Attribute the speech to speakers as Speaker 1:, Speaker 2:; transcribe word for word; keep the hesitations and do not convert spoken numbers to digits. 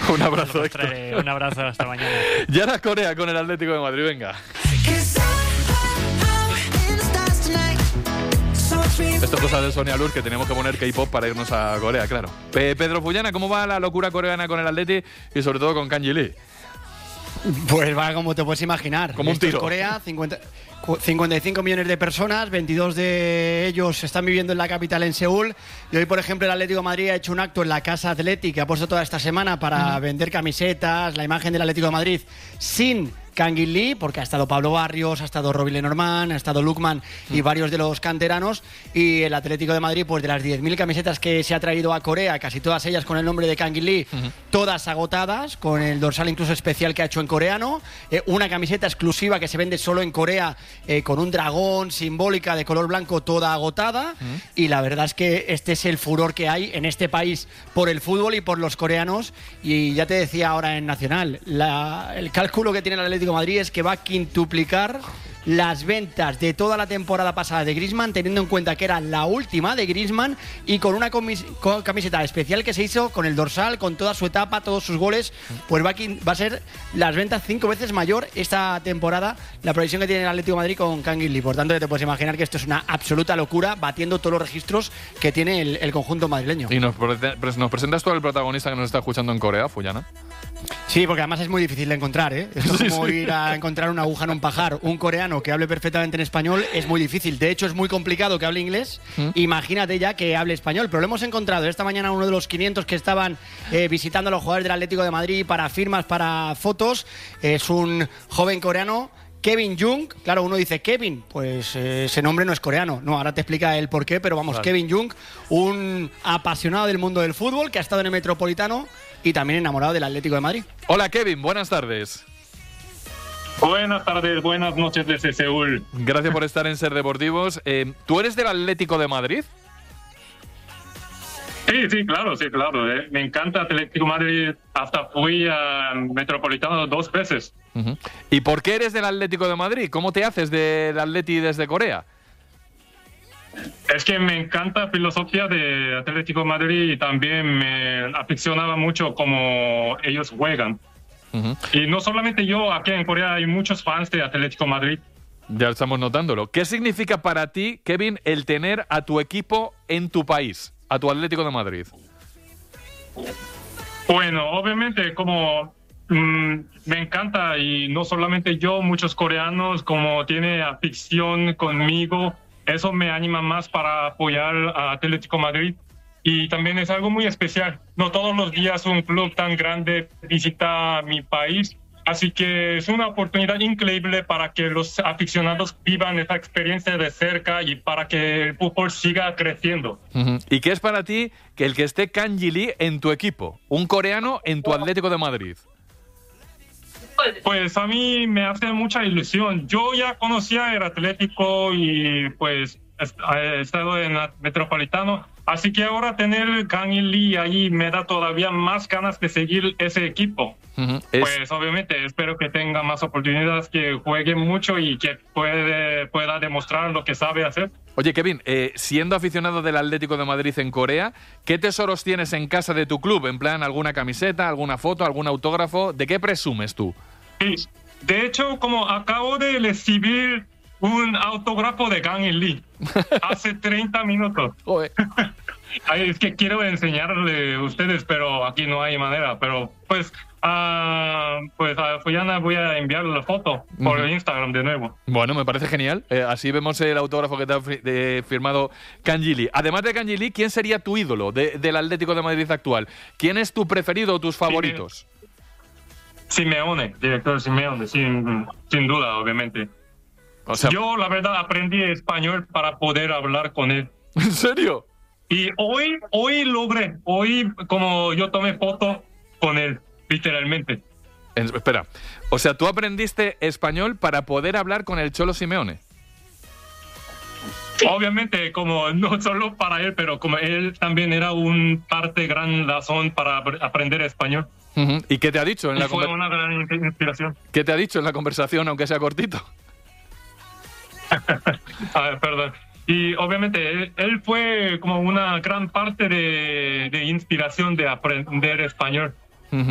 Speaker 1: Un abrazo, Héctor.
Speaker 2: Un abrazo, hasta mañana.
Speaker 1: Ya era Corea con el Atlético de Madrid, venga. Esto es cosa de Sonia Luz, que tenemos que poner K-pop para irnos a Corea, claro. Pe- Pedro Fullana, ¿cómo va la locura coreana con el Atleti y sobre todo con Kang Lee?
Speaker 3: Pues va como te puedes imaginar.
Speaker 1: Como un
Speaker 3: Esto es
Speaker 1: tiro.
Speaker 3: Corea, cincuenta, cincuenta y cinco millones de personas, veintidós de ellos están viviendo en la capital, en Seúl. Y hoy, por ejemplo, el Atlético de Madrid ha hecho un acto en la Casa Atlética, ha puesto toda esta semana para uh-huh. vender camisetas, la imagen del Atlético de Madrid sin Kang Lee, porque ha estado Pablo Barrios, ha estado Robbie Lenormand, ha estado Lukman y varios de los canteranos. Y el Atlético de Madrid, pues de las diez mil camisetas que se ha traído a Corea, casi todas ellas con el nombre de Kang Lee, uh-huh. todas agotadas, con el dorsal incluso especial que ha hecho en coreano. Eh, una camiseta exclusiva que se vende solo en Corea, eh, con un dragón simbólica de color blanco, toda agotada. Uh-huh. Y la verdad es que este es el furor que hay en este país por el fútbol y por los coreanos. Y ya te decía ahora en Nacional, la, el cálculo que tiene el Atlético de Madrid es que va a quintuplicar las ventas de toda la temporada pasada de Griezmann, teniendo en cuenta que era la última de Griezmann, y con una comis- con camiseta especial que se hizo con el dorsal, con toda su etapa, todos sus goles, pues va a, quin- va a ser las ventas cinco veces mayor esta temporada, la previsión que tiene el Atlético de Madrid con Kang Lee. Por tanto, te puedes imaginar que esto es una absoluta locura, batiendo todos los registros que tiene el, el conjunto madrileño.
Speaker 1: ¿Y nos, pre- nos presentas tú al protagonista que nos está escuchando en Corea, Fullana?
Speaker 3: Sí, porque además es muy difícil de encontrar, ¿eh? Esto es como ir a encontrar una aguja en un pajar. Un coreano que hable perfectamente en español es muy difícil. De hecho, es muy complicado que hable inglés. ¿Mm? Imagínate ya que hable español. Pero lo hemos encontrado. Esta mañana uno de los quinientos que estaban eh, visitando a los jugadores del Atlético de Madrid para firmas, para fotos, es un joven coreano, Kevin Jung. Claro, uno dice Kevin, pues eh, ese nombre no es coreano. No, ahora te explica el por qué, pero vamos, vale. Kevin Jung, un apasionado del mundo del fútbol que ha estado en el Metropolitano y también enamorado del Atlético de Madrid.
Speaker 1: Hola, Kevin, buenas tardes.
Speaker 4: Buenas tardes, buenas noches desde Seúl.
Speaker 1: Gracias por estar en Ser Deportivos. Eh, ¿Tú eres del Atlético de Madrid?
Speaker 4: Sí, sí, claro, sí, claro. Eh. Me encanta Atlético de Madrid. Hasta fui a Metropolitano dos veces.
Speaker 1: Uh-huh. ¿Y por qué eres del Atlético de Madrid? ¿Cómo te haces del Atleti desde Corea?
Speaker 4: Es que me encanta la filosofía de Atlético de Madrid y también me aficionaba mucho cómo ellos juegan. Uh-huh. Y no solamente yo, aquí en Corea hay muchos fans de Atlético de Madrid.
Speaker 1: Ya estamos notándolo. ¿Qué significa para ti, Kevin, el tener a tu equipo en tu país, a tu Atlético de Madrid?
Speaker 4: Bueno, obviamente como mmm, me encanta, y no solamente yo, muchos coreanos como tienen afición conmigo. Eso me anima más para apoyar a Atlético de Madrid. Y también es algo muy especial. No todos los días un club tan grande visita mi país. Así que es una oportunidad increíble para que los aficionados vivan esa experiencia de cerca y para que el fútbol siga creciendo.
Speaker 1: Uh-huh. ¿Y qué es para ti que el que esté Kang Lee en tu equipo? Un coreano en tu Atlético de Madrid.
Speaker 4: Pues a mí me hace mucha ilusión. Yo ya conocía el Atlético y pues he estado en el Metropolitano. Así que ahora tener Kang Lee ahí me da todavía más ganas de seguir ese equipo. Uh-huh. Pues es... obviamente espero que tenga más oportunidades, que juegue mucho y que puede, pueda demostrar lo que sabe hacer.
Speaker 1: Oye, Kevin, eh, siendo aficionado del Atlético de Madrid en Corea, ¿qué tesoros tienes en casa de tu club? En plan, ¿alguna camiseta, alguna foto, algún autógrafo? ¿De qué presumes tú?
Speaker 4: Sí, de hecho, como acabo de recibir un autógrafo de Kang Lee hace treinta minutos. Ay, es que quiero enseñarle a ustedes, pero aquí no hay manera. Pero pues, uh, pues a Fullana voy a enviar la foto por uh-huh. Instagram de nuevo.
Speaker 1: Bueno, me parece genial. Eh, así vemos el autógrafo que te ha fi- de, firmado Kang Lee. Además de Kang Lee, ¿quién sería tu ídolo de, del Atlético de Madrid actual? ¿Quién es tu preferido o tus favoritos?
Speaker 4: Simeone, director Simeone, sin, sin duda, obviamente. O sea, yo, la verdad, aprendí español para poder hablar con él.
Speaker 1: ¿En serio?
Speaker 4: Y hoy, hoy logré, hoy como yo tomé foto con él, literalmente.
Speaker 1: En, espera, o sea, ¿tú aprendiste español para poder hablar con el Cholo Simeone?
Speaker 4: Obviamente, como no solo para él, pero como él también era un parte, gran razón para aprender español.
Speaker 1: Uh-huh. ¿Y qué te ha dicho en
Speaker 4: y
Speaker 1: la
Speaker 4: fue
Speaker 1: conver-
Speaker 4: una gran inspiración.
Speaker 1: ¿Qué te ha dicho en la conversación, aunque sea cortito?
Speaker 4: A ver, perdón. Y obviamente él, él fue como una gran parte de, de inspiración de aprender español.